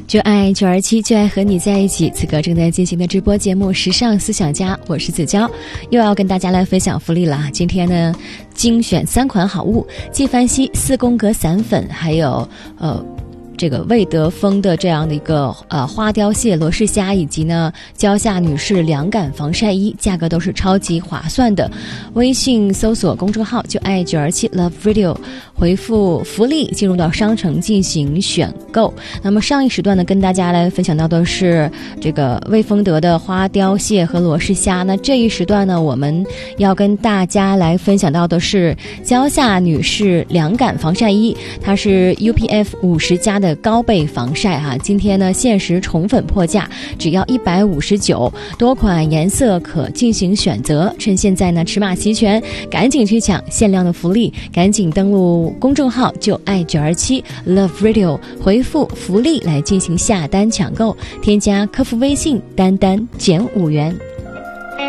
就爱927，就爱和你在一起。此刻正在进行的直播节目《时尚思想家》，我是子娇，又要跟大家来分享福利了。今天呢，精选3款好物：纪梵希4宫格散粉，还有这个魏德丰的这样的一个花雕蟹罗氏虾，以及呢蕉下女士凉感防晒衣，价格都是超级划算的。微信搜索公众号就爱927 Love Radio， 回复福利进入到商城进行选购。那么上一时段呢，跟大家来分享到的是这个魏丰德的花雕蟹和罗氏虾。那这一时段呢，我们要跟大家来分享到的是蕉下女士凉感防晒衣，它是 UPF 50加的高倍防晒哈。今天呢限时宠粉破价，只要159，多款颜色可进行选择。趁现在呢尺码齐全，赶紧去抢限量的福利，赶紧登录公众号就爱927 Love Radio， 回复福利来进行下单抢购，添加客服微信丹丹减5元。